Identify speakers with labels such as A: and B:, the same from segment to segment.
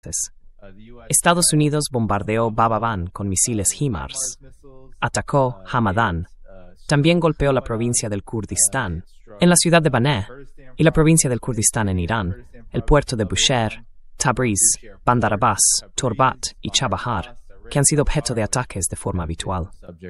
A: Estados Unidos bombardeó Bababan con misiles HIMARS, atacó Hamadan, también golpeó la provincia del Kurdistán, en la ciudad de Baneh, y la provincia del Kurdistán en Irán, el puerto de Bushehr, Tabriz, Bandar Abbas, Torbat y Chabahar, que han sido objeto de ataques de forma habitual.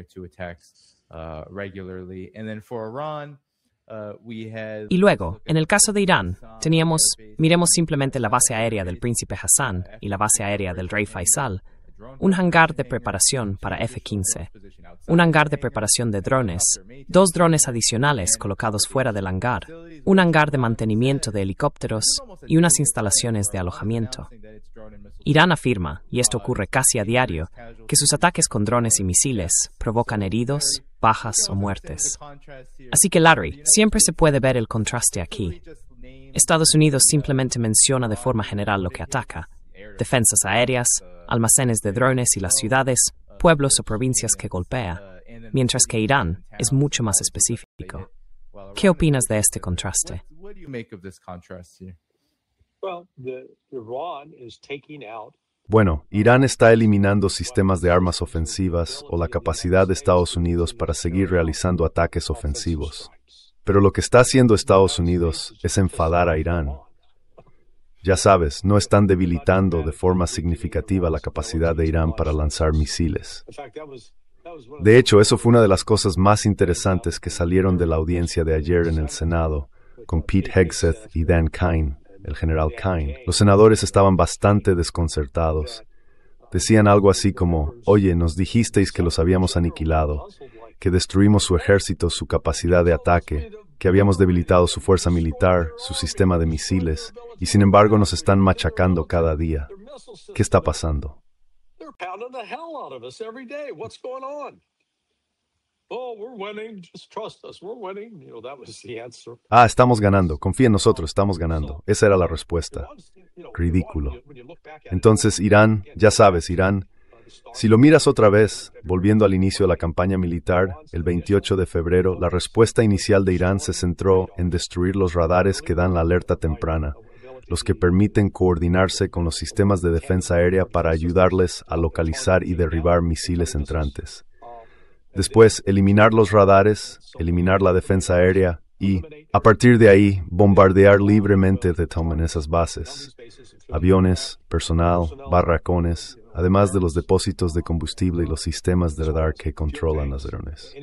A: Y luego, en el caso de Irán, miremos simplemente la base aérea del Príncipe Hassan y la base aérea del Rey Faisal, un hangar de preparación para F-15, un hangar de preparación de drones, 2 drones adicionales colocados fuera del hangar, un hangar de mantenimiento de helicópteros y unas instalaciones de alojamiento. Irán afirma, y esto ocurre casi a diario, que sus ataques con drones y misiles provocan heridos, bajas o muertes. Así que, Larry, siempre se puede ver el contraste aquí. Estados Unidos simplemente menciona de forma general lo que ataca: defensas aéreas, almacenes de drones y las ciudades, pueblos o provincias que golpea, mientras que Irán es mucho más específico. ¿Qué opinas de este contraste?
B: Bueno, Irán está eliminando sistemas de armas ofensivas o la capacidad de Estados Unidos para seguir realizando ataques ofensivos. Pero lo que está haciendo Estados Unidos es enfadar a Irán. Ya sabes, no están debilitando de forma significativa la capacidad de Irán para lanzar misiles. De hecho, eso fue una de las cosas más interesantes que salieron de la audiencia de ayer en el Senado, con Pete Hegseth y Dan Kine, el general Kine. Los senadores estaban bastante desconcertados. Decían algo así como: oye, nos dijisteis que los habíamos aniquilado, que destruimos su ejército, su capacidad de ataque, que habíamos debilitado su fuerza militar, su sistema de misiles, y sin embargo nos están machacando cada día. ¿Qué está pasando? Estamos ganando, confía en nosotros, estamos ganando. Esa era la respuesta. Ridículo. Entonces Irán, ya sabes, Irán, si lo miras otra vez, volviendo al inicio de la campaña militar, el 28 de febrero, la respuesta inicial de Irán se centró en destruir los radares que dan la alerta temprana, los que permiten coordinarse con los sistemas de defensa aérea para ayudarles a localizar y derribar misiles entrantes. Después, eliminar los radares, eliminar la defensa aérea y, a partir de ahí, bombardear libremente de en esas bases. Aviones, personal, barracones, además de los depósitos de combustible y los sistemas de radar que controlan los drones.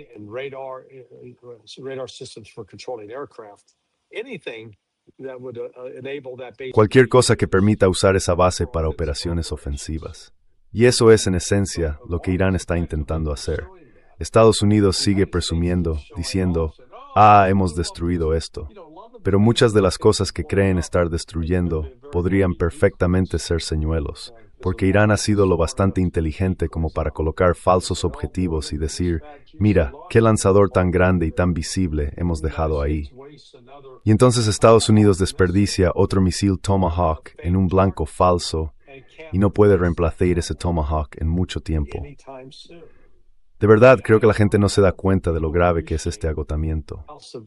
B: Cualquier cosa que permita usar esa base para operaciones ofensivas. Y eso es, en esencia, lo que Irán está intentando hacer. Estados Unidos sigue presumiendo, diciendo: hemos destruido esto. Pero muchas de las cosas que creen estar destruyendo podrían perfectamente ser señuelos, porque Irán ha sido lo bastante inteligente como para colocar falsos objetivos y decir: mira, qué lanzador tan grande y tan visible hemos dejado ahí. Y entonces Estados Unidos desperdicia otro misil Tomahawk en un blanco falso y no puede reemplazar ese Tomahawk en mucho tiempo. De verdad, creo que la gente no se da cuenta de lo grave que es este agotamiento.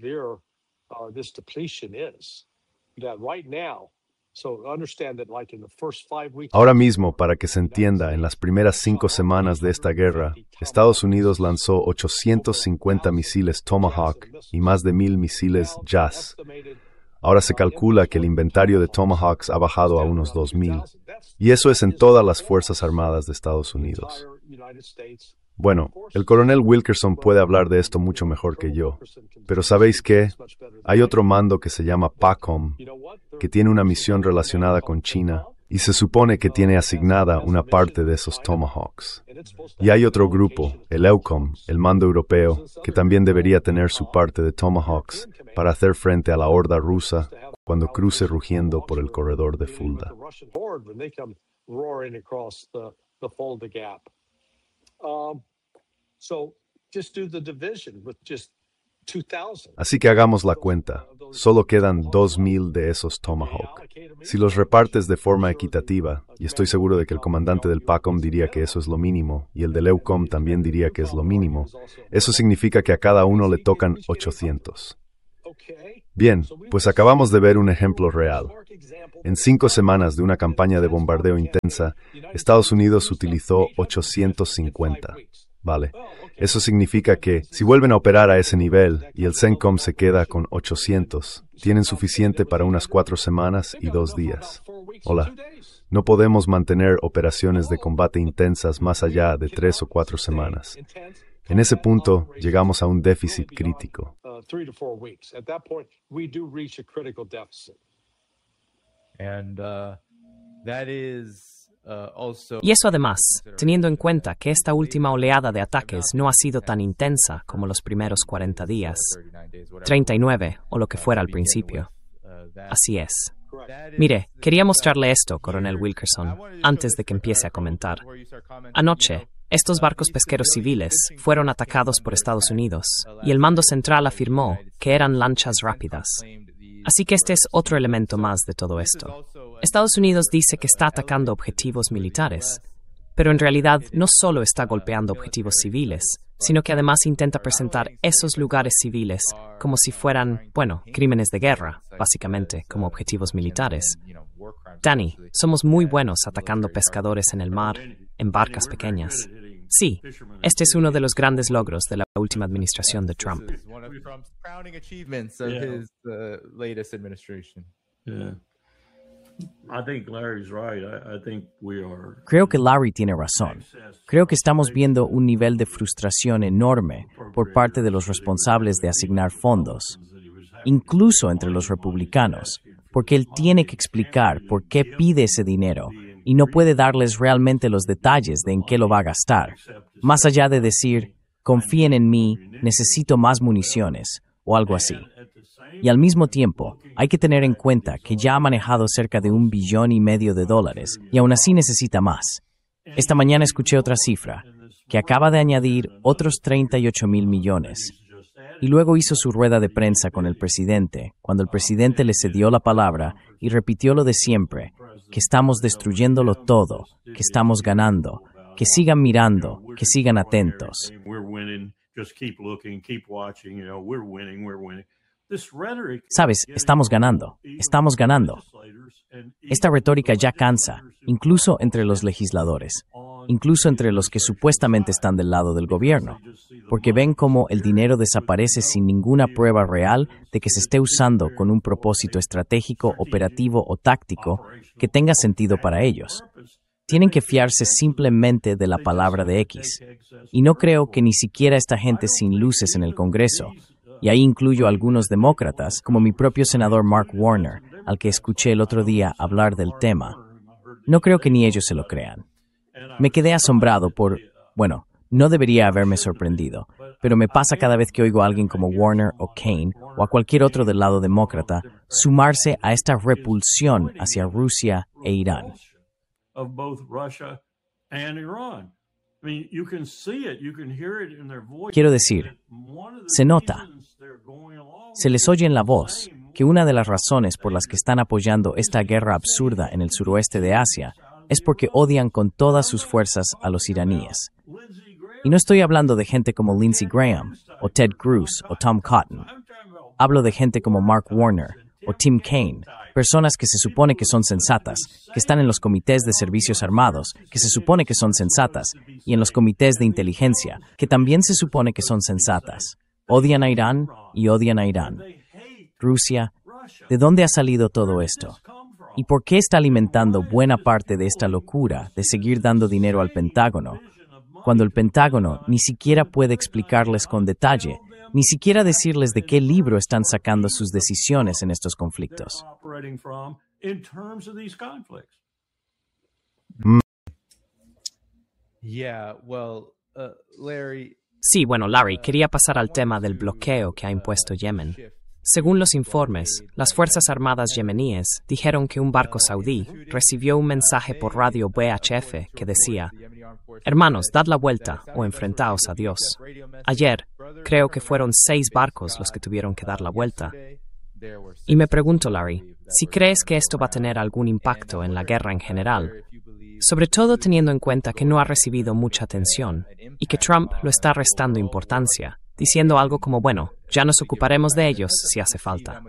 B: Ahora mismo, para que se entienda, en las primeras 5 semanas de esta guerra, Estados Unidos lanzó 850 misiles Tomahawk y más de 1,000 misiles JAS. Ahora se calcula que el inventario de Tomahawks ha bajado a unos 2,000, y eso es en todas las Fuerzas Armadas de Estados Unidos. Bueno, el coronel Wilkerson puede hablar de esto mucho mejor que yo, pero ¿sabéis qué? Hay otro mando que se llama PACOM, que tiene una misión relacionada con China, y se supone que tiene asignada una parte de esos Tomahawks. Y hay otro grupo, el EUCOM, el mando europeo, que también debería tener su parte de Tomahawks para hacer frente a la horda rusa cuando cruce rugiendo por el corredor de Fulda. Así que hagamos la cuenta. Solo quedan 2,000 de esos Tomahawk. Si los repartes de forma equitativa, y estoy seguro de que el comandante del PACOM diría que eso es lo mínimo, y el del EUCOM también diría que es lo mínimo, eso significa que a cada uno le tocan 800. Bien, pues acabamos de ver un ejemplo real. En 5 semanas de una campaña de bombardeo intensa, Estados Unidos utilizó 850. Vale. Eso significa que, si vuelven a operar a ese nivel y el CENTCOM se queda con 800, tienen suficiente para unas 4 semanas y 2 días. Hola. No podemos mantener operaciones de combate intensas más allá de 3 o 4 semanas. En ese punto, llegamos a un déficit crítico.
A: Y eso además, teniendo en cuenta que esta última oleada de ataques no ha sido tan intensa como los primeros 40 días, 39 o lo que fuera al principio. Así es. Mire, quería mostrarle esto, Coronel Wilkerson, antes de que empiece a comentar. Anoche, estos barcos pesqueros civiles fueron atacados por Estados Unidos y el mando central afirmó que eran lanchas rápidas. Así que este es otro elemento más de todo esto. Estados Unidos dice que está atacando objetivos militares, pero en realidad no solo está golpeando objetivos civiles, sino que además intenta presentar esos lugares civiles como si fueran, crímenes de guerra, básicamente, como objetivos militares. Danny, somos muy buenos atacando pescadores en el mar, en barcas pequeñas. Sí, este es uno de los grandes logros de la última administración de Trump.
C: Creo que Larry tiene razón. Creo que estamos viendo un nivel de frustración enorme por parte de los responsables de asignar fondos, incluso entre los republicanos, porque él tiene que explicar por qué pide ese dinero y no puede darles realmente los detalles de en qué lo va a gastar, más allá de decir, confíen en mí, necesito más municiones, o algo así. Y al mismo tiempo, hay que tener en cuenta que ya ha manejado cerca de $1,5 billones y aún así necesita más. Esta mañana escuché otra cifra, que acaba de añadir otros 38,000 millones. Y luego hizo su rueda de prensa con el presidente, cuando el presidente le cedió la palabra y repitió lo de siempre, que estamos destruyéndolo todo, que estamos ganando, que sigan mirando, que sigan atentos. Sabes, estamos ganando. Esta retórica ya cansa, incluso entre los legisladores, incluso entre los que supuestamente están del lado del gobierno, porque ven cómo el dinero desaparece sin ninguna prueba real de que se esté usando con un propósito estratégico, operativo o táctico que tenga sentido para ellos. Tienen que fiarse simplemente de la palabra de X. Y no creo que ni siquiera esta gente sin luces en el Congreso, y ahí incluyo a algunos demócratas, como mi propio senador Mark Warner, al que escuché el otro día hablar del tema. No creo que ni ellos se lo crean. Me quedé asombrado no debería haberme sorprendido, pero me pasa cada vez que oigo a alguien como Warner o Kaine o a cualquier otro del lado demócrata sumarse a esta repulsión hacia Rusia e Irán. Quiero decir, se nota, se les oye en la voz que una de las razones por las que están apoyando esta guerra absurda en el suroeste de Asia es porque odian con todas sus fuerzas a los iraníes. Y no estoy hablando de gente como Lindsey Graham, o Ted Cruz, o Tom Cotton. Hablo de gente como Mark Warner, o Tim Kaine, personas que se supone que son sensatas, que están en los comités de servicios armados, que se supone que son sensatas, y en los comités de inteligencia, que también se supone que son sensatas. Odian a Irán y odian a Irán. Rusia, ¿de dónde ha salido todo esto? ¿Y por qué está alimentando buena parte de esta locura de seguir dando dinero al Pentágono, cuando el Pentágono ni siquiera puede explicarles con detalle, ni siquiera decirles de qué libro están sacando sus decisiones en estos conflictos?
A: Sí, Larry, quería pasar al tema del bloqueo que ha impuesto Yemen. Según los informes, las Fuerzas Armadas yemeníes dijeron que un barco saudí recibió un mensaje por radio VHF que decía: «Hermanos, dad la vuelta o enfrentaos a Dios». Ayer, creo que fueron 6 barcos los que tuvieron que dar la vuelta. Y me pregunto, Larry, si crees que esto va a tener algún impacto en la guerra en general, sobre todo teniendo en cuenta que no ha recibido mucha atención y que Trump lo está restando importancia, diciendo algo como, bueno, ya nos ocuparemos de ellos si hace falta.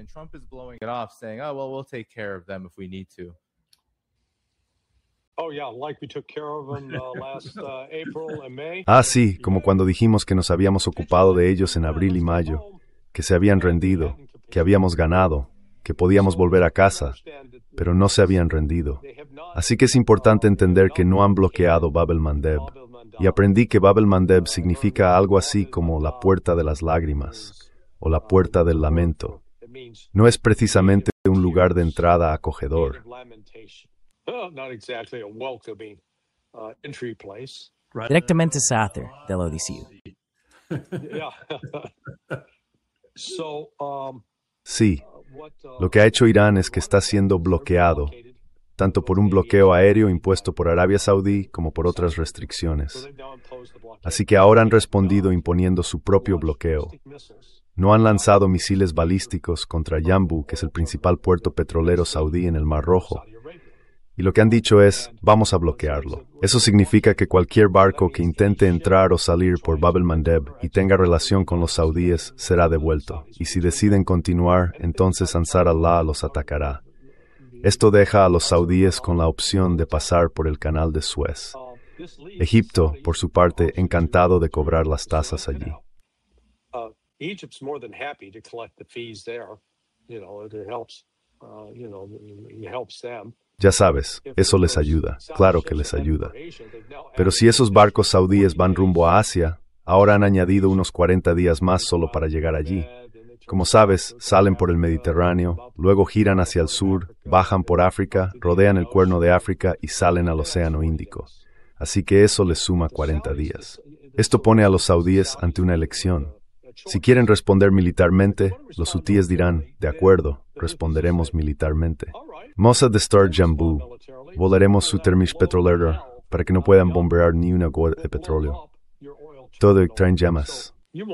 B: Ah, sí, como cuando dijimos que nos habíamos ocupado de ellos en abril y mayo, que se habían rendido, que habíamos ganado, que podíamos volver a casa, pero no se habían rendido. Así que es importante entender que no han bloqueado Bab el-Mandeb. Y aprendí que Bab el-Mandeb significa algo así como la puerta de las lágrimas o la puerta del lamento. No es precisamente un lugar de entrada acogedor.
C: Directamente Sather del Odiseo.
B: Sí, lo que ha hecho Irán es que está siendo bloqueado, tanto por un bloqueo aéreo impuesto por Arabia Saudí como por otras restricciones. Así que ahora han respondido imponiendo su propio bloqueo. No han lanzado misiles balísticos contra Yanbu, que es el principal puerto petrolero saudí en el Mar Rojo. Y lo que han dicho es, vamos a bloquearlo. Eso significa que cualquier barco que intente entrar o salir por Bab el-Mandeb y tenga relación con los saudíes será devuelto. Y si deciden continuar, entonces Ansar Allah los atacará. Esto deja a los saudíes con la opción de pasar por el canal de Suez. Egipto, por su parte, encantado de cobrar las tasas allí.
D: Egypt's more than happy to collect the fees there. It helps, it helps them.
B: Ya sabes, eso les ayuda, claro que les ayuda. Pero si esos barcos saudíes van rumbo a Asia, ahora han añadido unos 40 días más solo para llegar allí. Como sabes, salen por el Mediterráneo, luego giran hacia el sur, bajan por África, rodean el Cuerno de África y salen al Océano Índico. Así que eso les suma 40 días. Esto pone a los saudíes ante una elección. Si quieren responder militarmente, los hutíes dirán, de acuerdo, responderemos militarmente. Mossad de Star Jambu, volaremos su termish petrolero para que no puedan bombear ni una gota de petróleo. Todo traen llamas.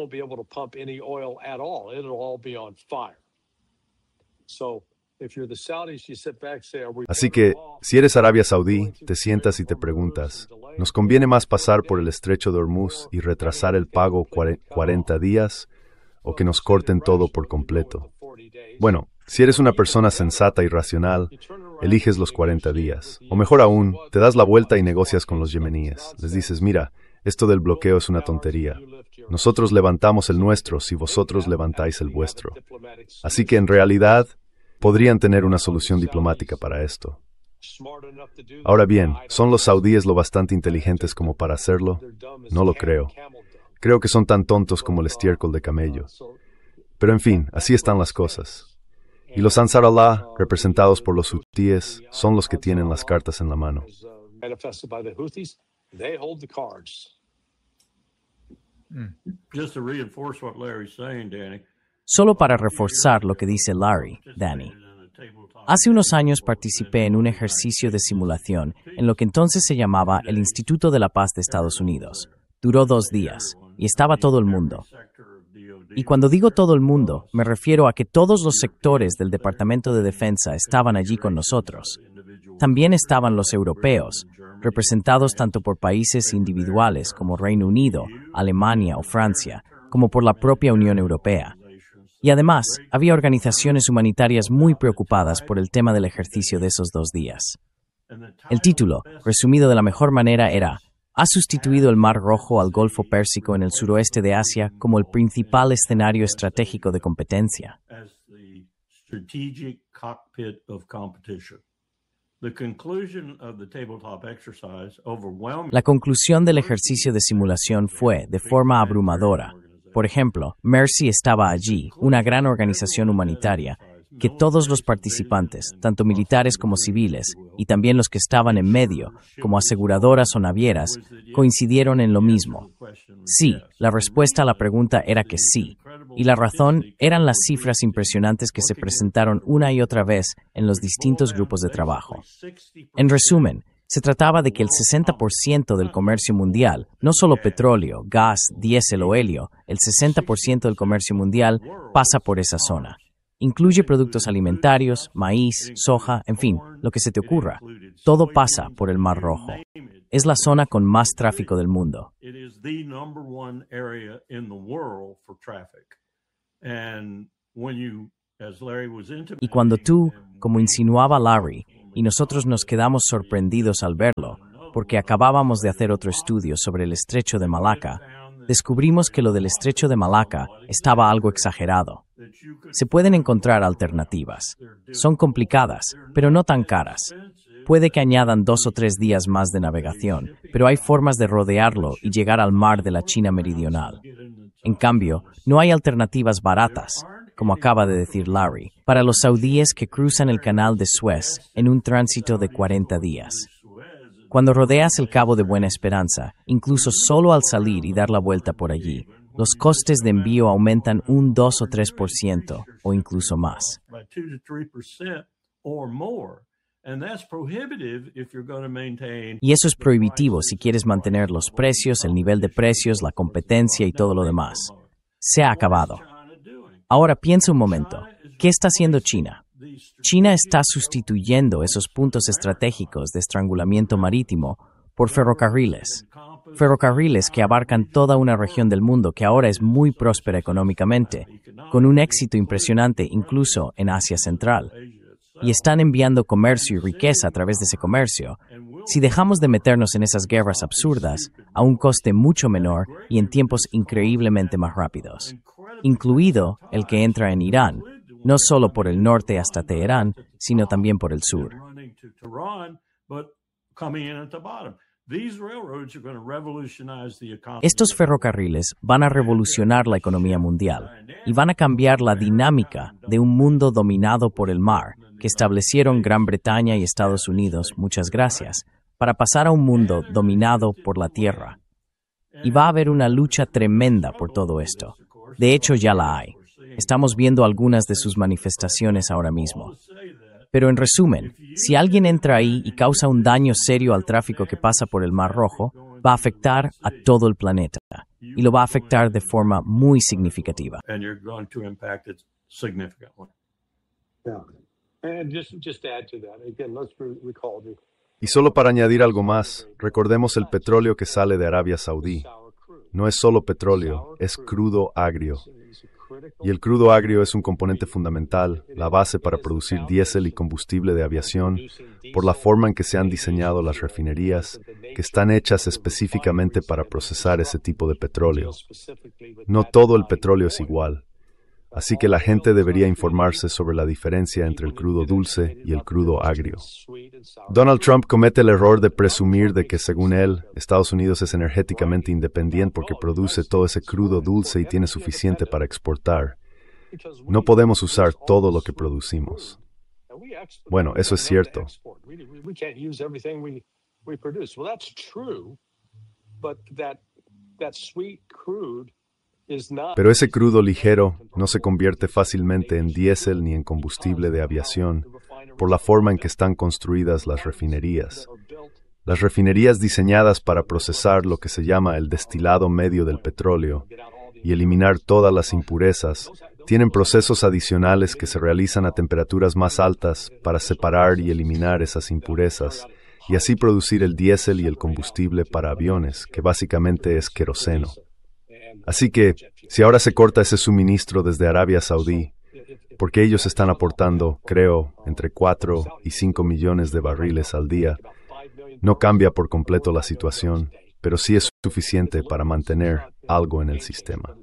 B: Así que, si eres Arabia Saudí, te sientas y te preguntas, ¿nos conviene más pasar por el estrecho de Hormuz y retrasar el pago 40 días o que nos corten todo por completo? Bueno, si eres una persona sensata y racional, eliges los 40 días. O mejor aún, te das la vuelta y negocias con los yemeníes. Les dices, mira, esto del bloqueo es una tontería. Nosotros levantamos el nuestro si vosotros levantáis el vuestro. Así que en realidad, podrían tener una solución diplomática para esto. Ahora bien, ¿son los saudíes lo bastante inteligentes como para hacerlo? No lo creo. Creo que son tan tontos como el estiércol de camello. Pero en fin, así están las cosas. Y los Ansar Allah, representados por los hutíes, son los que tienen las cartas en la mano.
C: Solo para reforzar lo que dice Larry, Danny. Hace unos años participé en un ejercicio de simulación en lo que entonces se llamaba el Instituto de la Paz de Estados Unidos. Duró 2 días y estaba todo el mundo. Y cuando digo todo el mundo, me refiero a que todos los sectores del Departamento de Defensa estaban allí con nosotros. También estaban los europeos, representados tanto por países individuales como Reino Unido, Alemania o Francia, como por la propia Unión Europea. Y además, había organizaciones humanitarias muy preocupadas por el tema del ejercicio de esos 2 días. El título, resumido de la mejor manera, era «Ha sustituido el Mar Rojo al Golfo Pérsico en el suroeste de Asia como el principal escenario estratégico de competencia». La conclusión del ejercicio de simulación fue, de forma abrumadora. Por ejemplo, Mercy estaba allí, una gran organización humanitaria, que todos los participantes, tanto militares como civiles, y también los que estaban en medio, como aseguradoras o navieras, coincidieron en lo mismo. Sí, la respuesta a la pregunta era que sí, y la razón eran las cifras impresionantes que se presentaron una y otra vez en los distintos grupos de trabajo. En resumen, se trataba de que el 60% del comercio mundial, no solo petróleo, gas, diésel o helio, el 60% del comercio mundial pasa por esa zona. Incluye productos alimentarios, maíz, soja, en fin, lo que se te ocurra. Todo pasa por el Mar Rojo. Es la zona con más tráfico del mundo. Y cuando tú, como insinuaba Larry, y nosotros nos quedamos sorprendidos al verlo, porque acabábamos de hacer otro estudio sobre el Estrecho de Malaca, descubrimos que lo del Estrecho de Malaca estaba algo exagerado. Se pueden encontrar alternativas. Son complicadas, pero no tan caras. Puede que añadan 2 o 3 días más de navegación, pero hay formas de rodearlo y llegar al mar de la China meridional. En cambio, no hay alternativas baratas, como acaba de decir Larry, para los saudíes que cruzan el canal de Suez en un tránsito de 40 días. Cuando rodeas el Cabo de Buena Esperanza, incluso solo al salir y dar la vuelta por allí, los costes de envío aumentan un 2 o 3% o incluso más. Y eso es prohibitivo si quieres mantener los precios, el nivel de precios, la competencia y todo lo demás. Se ha acabado. Ahora piensa un momento. ¿Qué está haciendo China? China está sustituyendo esos puntos estratégicos de estrangulamiento marítimo por ferrocarriles. Ferrocarriles que abarcan toda una región del mundo que ahora es muy próspera económicamente, con un éxito impresionante incluso en Asia Central. Y están enviando comercio y riqueza a través de ese comercio. Si dejamos de meternos en esas guerras absurdas, a un coste mucho menor y en tiempos increíblemente más rápidos, incluido el que entra en Irán, no solo por el norte hasta Teherán, sino también por el sur. Estos ferrocarriles van a revolucionar la economía mundial y van a cambiar la dinámica de un mundo dominado por el mar, que establecieron Gran Bretaña y Estados Unidos, muchas gracias, para pasar a un mundo dominado por la tierra. Y va a haber una lucha tremenda por todo esto. De hecho, ya la hay. Estamos viendo algunas de sus manifestaciones ahora mismo. Pero en resumen, si alguien entra ahí y causa un daño serio al tráfico que pasa por el Mar Rojo, va a afectar a todo el planeta. Y lo va a afectar de forma muy significativa.
B: Y solo para añadir algo más, recordemos el petróleo que sale de Arabia Saudí. No es solo petróleo, es crudo agrio. Y el crudo agrio es un componente fundamental, la base para producir diésel y combustible de aviación, por la forma en que se han diseñado las refinerías, que están hechas específicamente para procesar ese tipo de petróleo. No todo el petróleo es igual. Así que la gente debería informarse sobre la diferencia entre el crudo dulce y el crudo agrio. Donald Trump comete el error de presumir de que, según él, Estados Unidos es energéticamente independiente porque produce todo ese crudo dulce y tiene suficiente para exportar. No podemos usar todo lo que producimos. Bueno, eso es cierto. Pero ese crudo ligero no se convierte fácilmente en diésel ni en combustible de aviación por la forma en que están construidas las refinerías. Las refinerías diseñadas para procesar lo que se llama el destilado medio del petróleo y eliminar todas las impurezas, tienen procesos adicionales que se realizan a temperaturas más altas para separar y eliminar esas impurezas y así producir el diésel y el combustible para aviones, que básicamente es queroseno. Así que, si ahora se corta ese suministro desde Arabia Saudí, porque ellos están aportando, creo, entre 4 y 5 millones de barriles al día, no cambia por completo la situación, pero sí es suficiente para mantener algo en el sistema.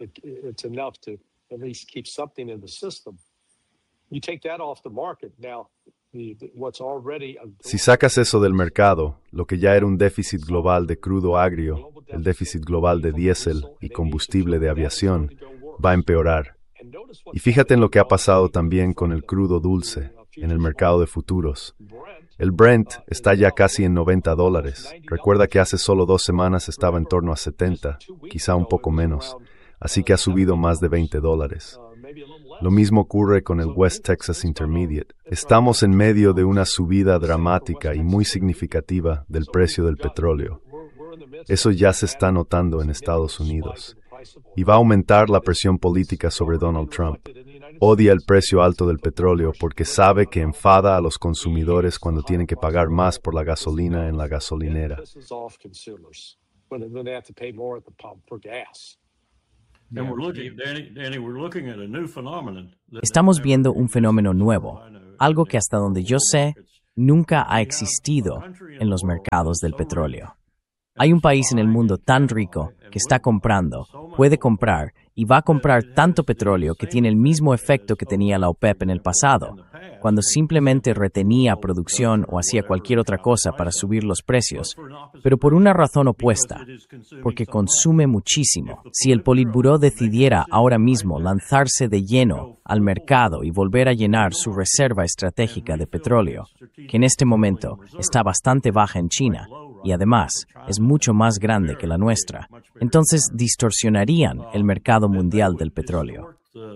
B: Si sacas eso del mercado, lo que ya era un déficit global de crudo agrio, el déficit global de diésel y combustible de aviación, va a empeorar. Y fíjate en lo que ha pasado también con el crudo dulce en el mercado de futuros. El Brent está ya casi en $90. Recuerda que hace solo 2 semanas estaba en torno a 70, quizá un poco menos, así que ha subido más de $20. Lo mismo ocurre con el West Texas Intermediate. Estamos en medio de una subida dramática y muy significativa del precio del petróleo. Eso ya se está notando en Estados Unidos y va a aumentar la presión política sobre Donald Trump. odia el precio alto del petróleo porque sabe que enfada a los consumidores cuando tienen que pagar más por la gasolina en la gasolinera.
D: Pisses off consumers when they have to pay more at the pump for gas.
E: And we're looking, Danny, we're looking at a new phenomenon.
C: Estamos viendo un fenómeno nuevo, algo que hasta donde yo sé, nunca ha existido en los mercados del petróleo. Hay un país en el mundo tan rico que está comprando, puede comprar y va a comprar tanto petróleo que tiene el mismo efecto que tenía la OPEP en el pasado, cuando simplemente retenía producción o hacía cualquier otra cosa para subir los precios, pero por una razón opuesta, porque consume muchísimo. Si el Politburó decidiera ahora mismo lanzarse de lleno al mercado y volver a llenar su reserva estratégica de petróleo, que en este momento está bastante baja en China, y además es mucho más grande que la nuestra, entonces distorsionarían el mercado mundial del petróleo.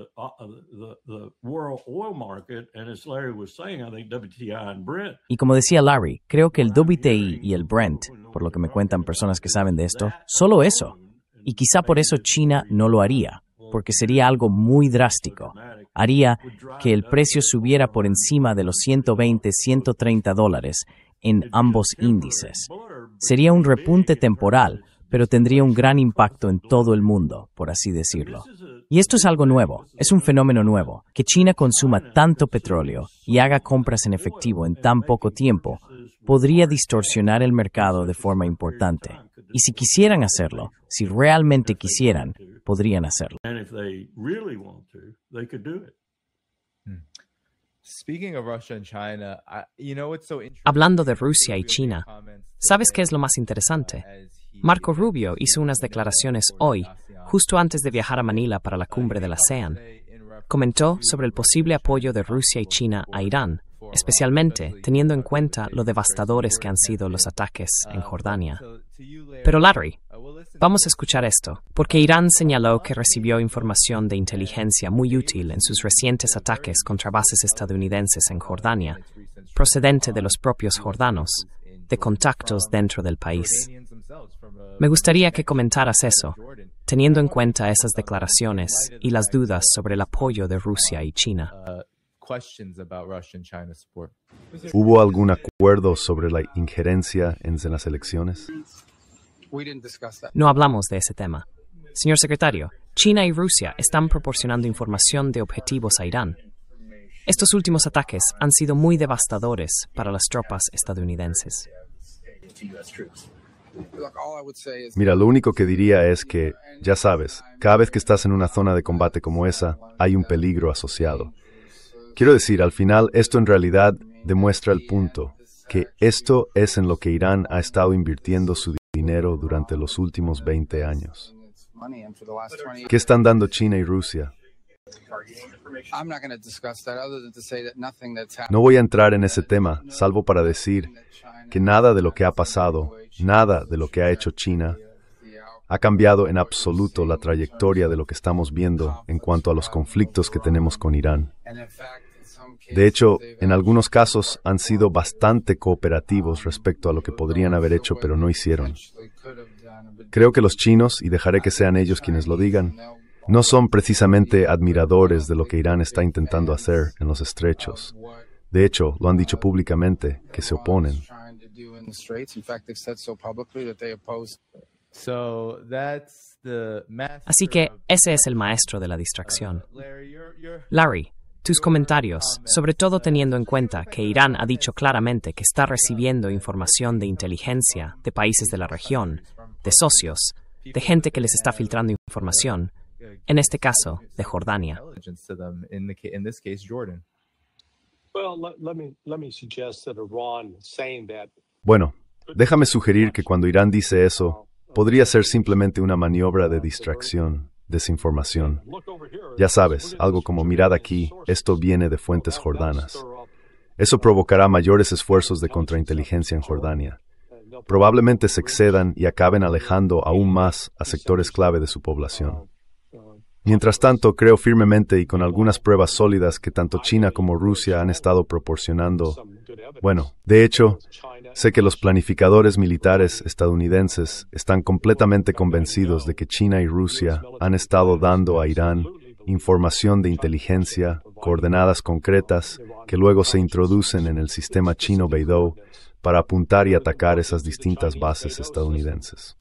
C: Y como decía Larry, creo que el WTI y el Brent, por lo que me cuentan personas que saben de esto, solo eso. Y quizá por eso China no lo haría, porque sería algo muy drástico. Haría que el precio subiera por encima de los $120, $130 en ambos índices. Sería un repunte temporal, pero tendría un gran impacto en todo el mundo, por así decirlo. Y esto es algo nuevo, es un fenómeno nuevo, que China consuma tanto petróleo y haga compras en efectivo en tan poco tiempo, podría distorsionar el mercado de forma importante. Y si quisieran hacerlo, si realmente quisieran, podrían hacerlo.
A: Hablando de Rusia y China, ¿sabes qué es lo más interesante? Marco Rubio hizo unas declaraciones hoy, justo antes de viajar a Manila para la cumbre de la ASEAN. Comentó sobre el posible apoyo de Rusia y China a Irán, especialmente teniendo en cuenta lo devastadores que han sido los ataques en Jordania. Pero Larry, vamos a escuchar esto, porque Irán señaló que recibió información de inteligencia muy útil en sus recientes ataques contra bases estadounidenses en Jordania, procedente de los propios jordanos, de contactos dentro del país. Me gustaría que comentaras eso, teniendo en cuenta esas declaraciones y las dudas sobre el apoyo de Rusia y China.
B: ¿Hubo algún acuerdo sobre la injerencia en las elecciones?
A: No hablamos de ese tema. Señor secretario, China y Rusia están proporcionando información de objetivos a Irán. Estos últimos ataques han sido muy devastadores para las tropas estadounidenses.
B: Mira, lo único que diría es que, ya sabes, cada vez que estás en una zona de combate como esa, hay un peligro asociado. Quiero decir, al final, esto en realidad demuestra el punto, que esto es en lo que Irán ha estado invirtiendo su dinero durante los últimos 20 años. ¿Qué están dando China y Rusia? No voy a entrar en ese tema, salvo para decir que nada de lo que ha pasado, nada de lo que ha hecho China, ha cambiado en absoluto la trayectoria de lo que estamos viendo en cuanto a los conflictos que tenemos con Irán. De hecho, en algunos casos han sido bastante cooperativos respecto a lo que podrían haber hecho, pero no hicieron. Creo que los chinos, y dejaré que sean ellos quienes lo digan, no son precisamente admiradores de lo que Irán está intentando hacer en los estrechos. De hecho, lo han dicho públicamente, que se oponen.
A: Así que ese es el maestro de la distracción. Larry, tus comentarios, sobre todo teniendo en cuenta que Irán ha dicho claramente que está recibiendo información de inteligencia de países de la región, de socios, de gente que les está filtrando información, en este caso, de Jordania.
B: Bueno, déjame sugerir que cuando Irán dice eso, podría ser simplemente una maniobra de distracción, desinformación. Ya sabes, algo como mirad aquí, esto viene de fuentes jordanas. Eso provocará mayores esfuerzos de contrainteligencia en Jordania. Probablemente se excedan y acaben alejando aún más a sectores clave de su población. Mientras tanto, creo firmemente y con algunas pruebas sólidas que tanto China como Rusia han estado proporcionando. Bueno, de hecho, sé que los planificadores militares estadounidenses están completamente convencidos de que China y Rusia han estado dando a Irán información de inteligencia, coordenadas concretas, que luego se introducen en el sistema chino Beidou para apuntar y atacar esas distintas bases estadounidenses.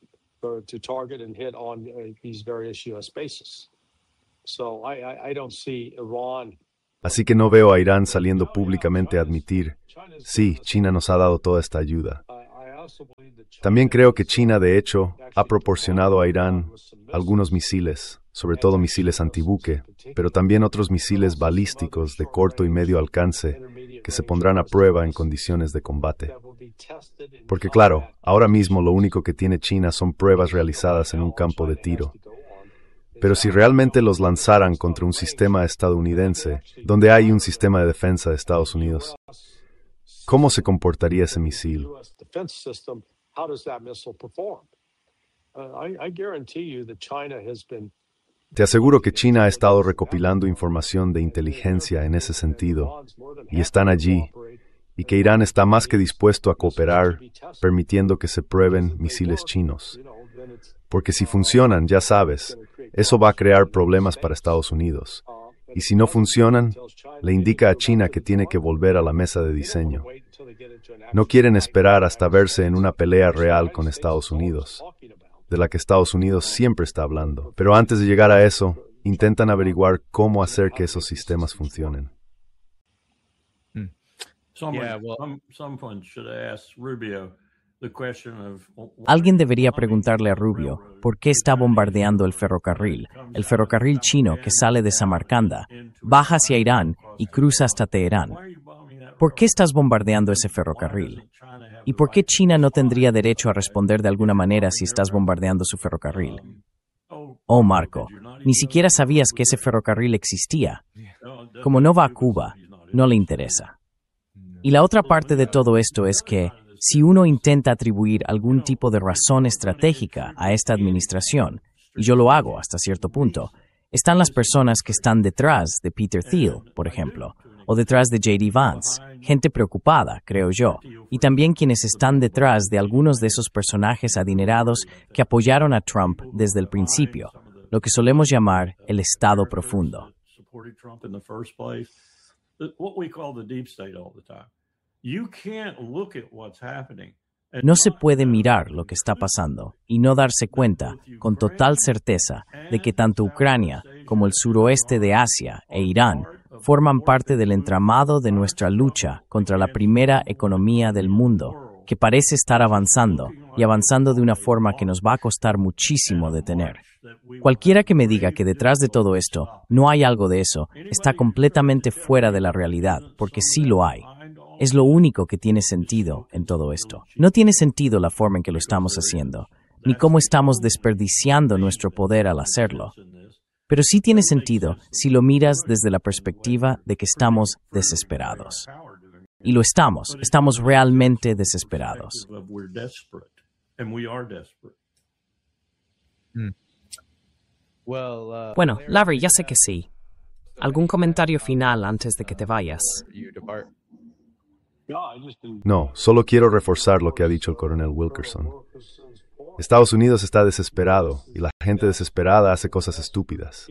B: Así que no veo a Irán saliendo públicamente a admitir, sí, China nos ha dado toda esta ayuda. También creo que China, de hecho, ha proporcionado a Irán algunos misiles, sobre todo misiles antibuque, pero también otros misiles balísticos de corto y medio alcance que se pondrán a prueba en condiciones de combate. Porque claro, ahora mismo lo único que tiene China son pruebas realizadas en un campo de tiro. Pero si realmente los lanzaran contra un sistema estadounidense, donde hay un sistema de defensa de Estados Unidos, ¿cómo se comportaría ese misil? Te aseguro que China ha estado recopilando información de inteligencia en ese sentido, y están allí, y que Irán está más que dispuesto a cooperar, permitiendo que se prueben misiles chinos. Porque si funcionan, ya sabes, eso va a crear problemas para Estados Unidos. Y si no funcionan, le indica a China que tiene que volver a la mesa de diseño. No quieren esperar hasta verse en una pelea real con Estados Unidos, de la que Estados Unidos siempre está hablando. Pero antes de llegar a eso, intentan averiguar cómo hacer que esos sistemas funcionen.
E: Someone should ask Rubio the question of
C: Alguien debería preguntarle a Rubio por qué está bombardeando el ferrocarril chino que sale de Samarcanda, baja hacia Irán y cruza hasta Teherán. ¿Por qué estás bombardeando ese ferrocarril? ¿Y por qué China no tendría derecho a responder de alguna manera si estás bombardeando su ferrocarril? Oh, Marco, ni siquiera sabías que ese ferrocarril existía. Como no va a Cuba, no le interesa. Y la otra parte de todo esto es que, si uno intenta atribuir algún tipo de razón estratégica a esta administración, y yo lo hago hasta cierto punto, están las personas que están detrás de Peter Thiel, por ejemplo, o detrás de J.D. Vance, gente preocupada, creo yo, y también quienes están detrás de algunos de esos personajes adinerados que apoyaron a Trump desde el principio, lo que solemos llamar el Estado profundo. No se puede mirar lo que está pasando y no darse cuenta, con total certeza, de que tanto Ucrania como el suroeste de Asia e Irán forman parte del entramado de nuestra lucha contra la primera economía del mundo, que parece estar avanzando, y avanzando de una forma que nos va a costar muchísimo detener. Cualquiera que me diga que detrás de todo esto no hay algo de eso, está completamente fuera de la realidad, porque sí lo hay. Es lo único que tiene sentido en todo esto. No tiene sentido la forma en que lo estamos haciendo, ni cómo estamos desperdiciando nuestro poder al hacerlo. Pero sí tiene sentido si lo miras desde la perspectiva de que estamos desesperados. Y lo estamos realmente desesperados.
A: Bueno, Larry, ya sé que sí. ¿Algún comentario final antes de que te vayas?
B: No, solo quiero reforzar lo que ha dicho el coronel Wilkerson. Estados Unidos está desesperado y la gente desesperada hace cosas estúpidas.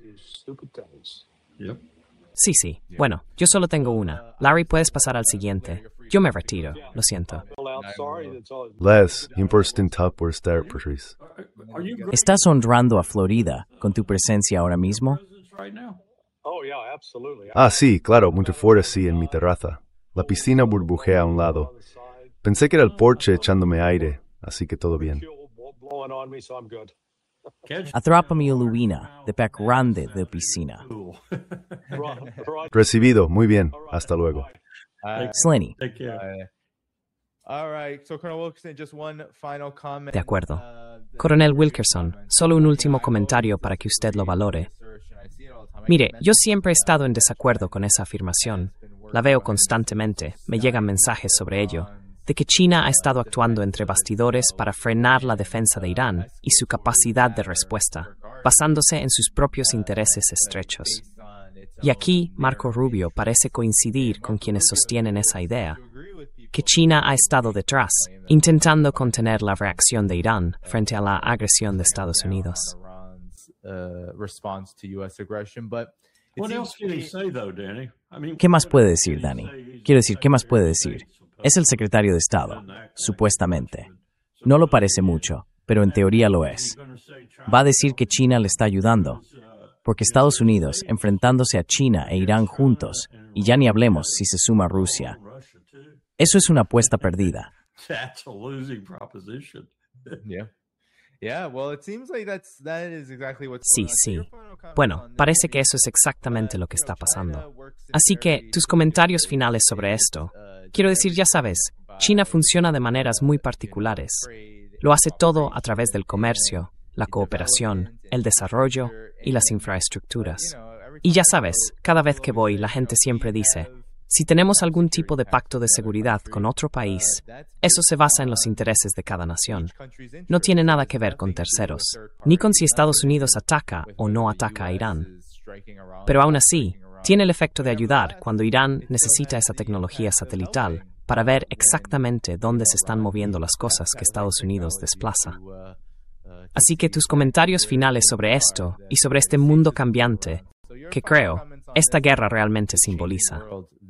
A: Sí. Bueno, yo solo tengo una. Larry, puedes pasar al siguiente. Yo me retiro, lo siento.
B: Les, Patrice.
C: ¿Estás honrando a Florida con tu presencia ahora mismo?
B: Ah, sí, claro, Montefiore sí, en mi terraza. La piscina burbujea a un lado. Pensé que era el porche echándome aire, así que todo bien.
C: Atrápame Luina, de pec grande de piscina.
B: Recibido, muy bien, hasta luego.
C: Slenny.
A: De acuerdo. Coronel Wilkerson, solo un último comentario para que usted lo valore. Mire, yo siempre he estado en desacuerdo con esa afirmación. La veo constantemente, me llegan mensajes sobre ello, de que China ha estado actuando entre bastidores para frenar la defensa de Irán y su capacidad de respuesta, basándose en sus propios intereses estrechos. Y aquí Marco Rubio parece coincidir con quienes sostienen esa idea, que China ha estado detrás, intentando contener la reacción de Irán frente a la agresión de Estados Unidos.
F: response to U.S. aggression. But
E: What else can he say, though, Danny?
C: ¿Qué más puede decir, Danny? Quiero decir, ¿qué más puede decir? Es el secretario de Estado, supuestamente. No lo parece mucho, pero en teoría lo es. Va a decir que China le está ayudando, porque Estados Unidos, enfrentándose a China e Irán juntos, y ya ni hablemos si se suma Rusia, eso es una apuesta perdida.
E: That's a losing proposition.
A: Sí, sí. Bueno, parece que eso es exactamente lo que está pasando. Así que, tus comentarios finales sobre esto. Quiero decir, ya sabes, China funciona de maneras muy particulares. Lo hace todo a través del comercio, la cooperación, el desarrollo y las infraestructuras. Y ya sabes, cada vez que voy, la gente siempre dice, si tenemos algún tipo de pacto de seguridad con otro país, eso se basa en los intereses de cada nación. No tiene nada que ver con terceros, ni con si Estados Unidos ataca o no ataca a Irán. Pero aún así, tiene el efecto de ayudar cuando Irán necesita esa tecnología satelital para ver exactamente dónde se están moviendo las cosas que Estados Unidos desplaza. Así que tus comentarios finales sobre esto y sobre este mundo cambiante, que creo, esta guerra realmente simboliza.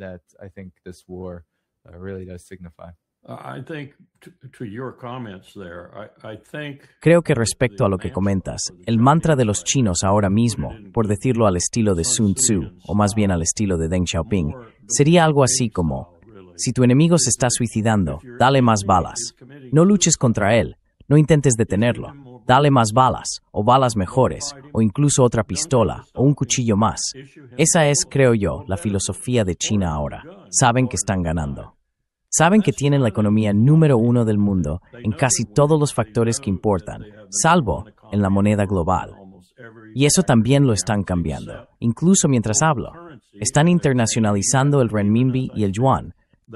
C: Creo que respecto a lo que comentas, el mantra de los chinos ahora mismo, por decirlo al estilo de Sun Tzu, o más bien al estilo de Deng Xiaoping, sería algo así como, si tu enemigo se está suicidando, dale más balas. No luches contra él, no intentes detenerlo. Dale más balas, o balas mejores, o incluso otra pistola, o un cuchillo más. Esa es, creo yo, la filosofía de China ahora. Saben que están ganando. Saben que tienen la economía número 1 del mundo en casi todos los factores que importan, salvo en la moneda global. Y eso también lo están cambiando, incluso mientras hablo. Están internacionalizando el renminbi y el yuan.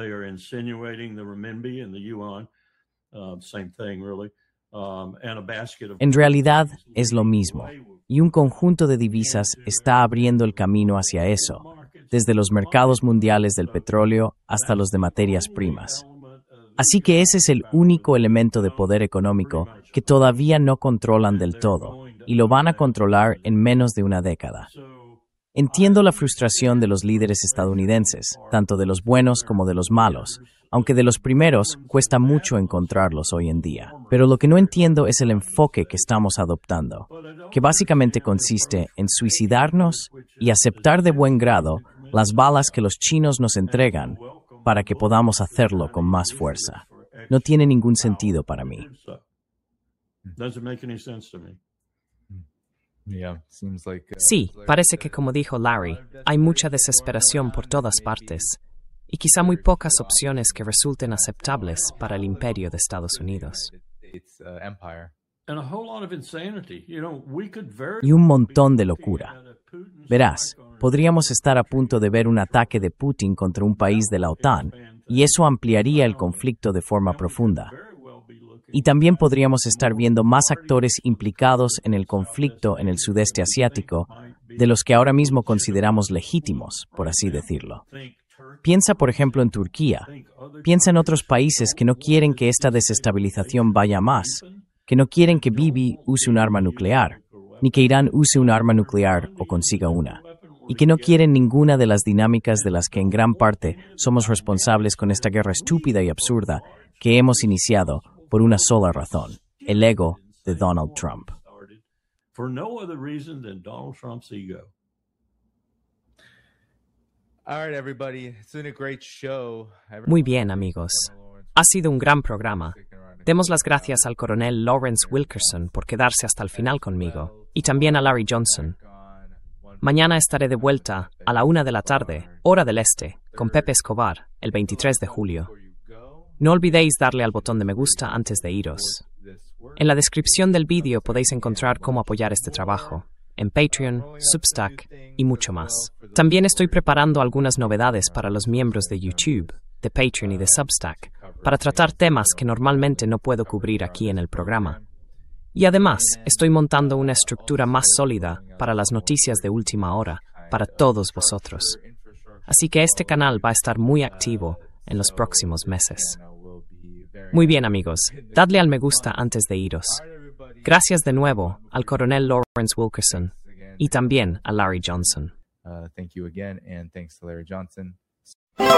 C: En realidad es lo mismo, y un conjunto de divisas está abriendo el camino hacia eso, desde los mercados mundiales del petróleo hasta los de materias primas. Así que ese es el único elemento de poder económico que todavía no controlan del todo, y lo van a controlar en menos de una década. Entiendo la frustración de los líderes estadounidenses, tanto de los buenos como de los malos, aunque de los primeros cuesta mucho encontrarlos hoy en día. Pero lo que no entiendo es el enfoque que estamos adoptando, que básicamente consiste en suicidarnos y aceptar de buen grado las balas que los chinos nos entregan para que podamos hacerlo con más fuerza. No tiene ningún sentido para mí.
A: Sí, parece que como dijo Larry, hay mucha desesperación por todas partes y quizá muy pocas opciones que resulten aceptables para el imperio de Estados Unidos.
C: Y un montón de locura. Verás, podríamos estar a punto de ver un ataque de Putin contra un país de la OTAN, y eso ampliaría el conflicto de forma profunda. Y también podríamos estar viendo más actores implicados en el conflicto en el sudeste asiático, de los que ahora mismo consideramos legítimos, por así decirlo. Piensa, por ejemplo, en Turquía. Piensa en otros países que no quieren que esta desestabilización vaya más, que no quieren que Bibi use un arma nuclear, ni que Irán use un arma nuclear o consiga una, y que no quieren ninguna de las dinámicas de las que en gran parte somos responsables con esta guerra estúpida y absurda que hemos iniciado por una sola razón, el ego de Donald Trump.
A: Muy bien, amigos. Ha sido un gran programa. Demos las gracias al coronel Lawrence Wilkerson por quedarse hasta el final conmigo, y también a Larry Johnson. Mañana estaré de vuelta a la 1 de la tarde, hora del este, con Pepe Escobar, el 23 de julio. No olvidéis darle al botón de me gusta antes de iros. En la descripción del vídeo podéis encontrar cómo apoyar este trabajo, en Patreon, Substack y mucho más. También estoy preparando algunas novedades para los miembros de YouTube, de Patreon y de Substack, para tratar temas que normalmente no puedo cubrir aquí en el programa. Y además, estoy montando una estructura más sólida para las noticias de última hora, para todos vosotros. Así que este canal va a estar muy activo en los próximos meses. Muy bien, amigos, dadle al me gusta antes de iros. Gracias de nuevo al coronel Lawrence Wilkerson y también a Larry Johnson.
F: Thank you again, and thanks to Larry Johnson.